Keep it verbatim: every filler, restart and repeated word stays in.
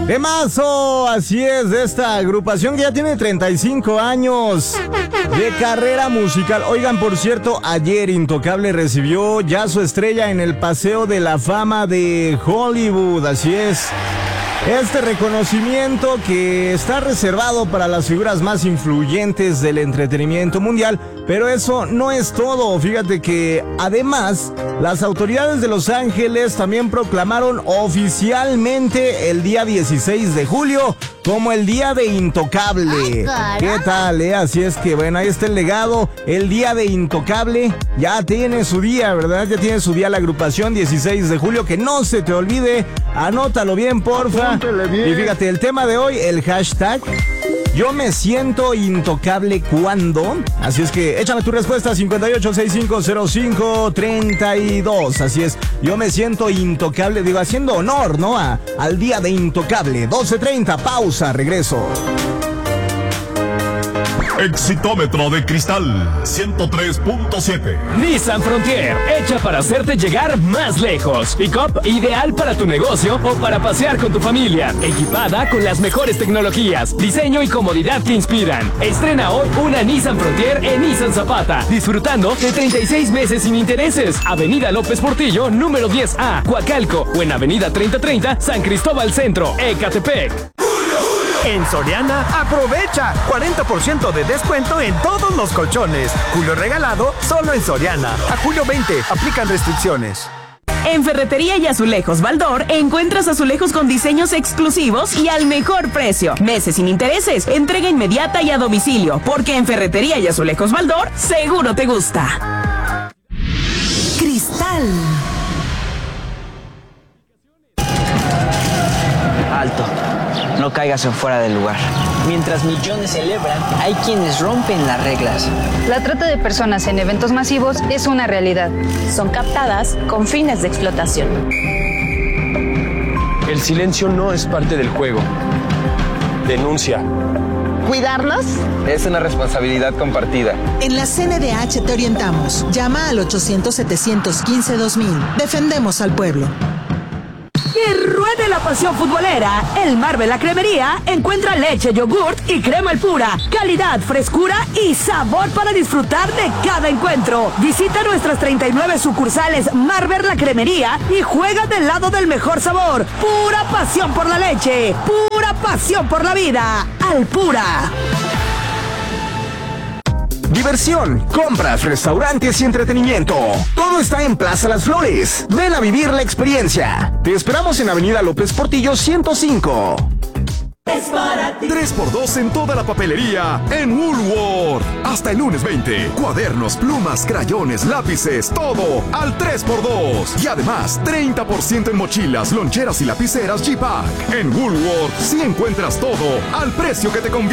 Temazo, así es, de esta agrupación que ya tiene treinta y cinco años de carrera musical. Oigan, por cierto, ayer Intocable recibió ya su estrella en el Paseo de la Fama de Hollywood, así es. Este reconocimiento que está reservado para las figuras más influyentes del entretenimiento mundial, pero eso no es todo. Fíjate que además las autoridades de Los Ángeles también proclamaron oficialmente el día dieciséis de julio como el Día de Intocable. Ay, ¿qué tal, eh? Así es que bueno, ahí está el legado, el Día de Intocable. Ya tiene su día, ¿verdad? Ya tiene su día la agrupación, dieciséis de julio, que no se te olvide. Anótalo bien, porfa. Bien. Y fíjate, el tema de hoy, el hashtag yo me siento intocable cuando. Así es que échame tu respuesta, cincuenta y ocho sesenta y cinco cero cinco treinta y dos. Así es, yo me siento intocable, digo, haciendo honor, ¿no? A, al Día de Intocable. doce treinta, pausa, regreso. Exitómetro de cristal ciento tres punto siete. Nissan Frontier, hecha para hacerte llegar más lejos. Pick-up ideal para tu negocio o para pasear con tu familia. Equipada con las mejores tecnologías, diseño y comodidad que inspiran. Estrena hoy una Nissan Frontier en Nissan Zapata, disfrutando de treinta y seis meses sin intereses. Avenida López Portillo, número diez A, Coacalco, o en Avenida treinta treinta, San Cristóbal Centro, Ecatepec. En Soriana, aprovecha cuarenta por ciento de descuento en todos los colchones. Julio regalado solo en Soriana. A julio veinte, aplican restricciones. En Ferretería y Azulejos Baldor encuentras azulejos con diseños exclusivos y al mejor precio. Meses sin intereses, entrega inmediata y a domicilio, porque en Ferretería y Azulejos Baldor seguro te gusta. Cristal. Alto. No caigas en fuera del lugar. Mientras millones celebran, hay quienes rompen las reglas. La trata de personas en eventos masivos es una realidad. Son captadas con fines de explotación. El silencio no es parte del juego. Denuncia. ¿Cuidarnos? Es una responsabilidad compartida. En la C N D H te orientamos. Llama al ochocientos setecientos quince dos mil. Defendemos al pueblo. Que ruede la pasión futbolera. El Marvel La Cremería encuentra leche, yogurt y crema El Pura. Calidad, frescura y sabor para disfrutar de cada encuentro. Visita nuestras treinta y nueve sucursales Marvel La Cremería y juega del lado del mejor sabor. Pura pasión por la leche. Pura pasión por la vida. Al Pura. Diversión, compras, restaurantes y entretenimiento. Todo está en Plaza Las Flores. Ven a vivir la experiencia. Te esperamos en Avenida López Portillo ciento cinco. Es para ti. tres por dos en toda la papelería en Woolworth. Hasta el lunes veinte. Cuadernos, plumas, crayones, lápices, todo al tres por dos. Y además, treinta por ciento en mochilas, loncheras y lapiceras G-Pack. En Woolworth sí encuentras todo al precio que te conviene.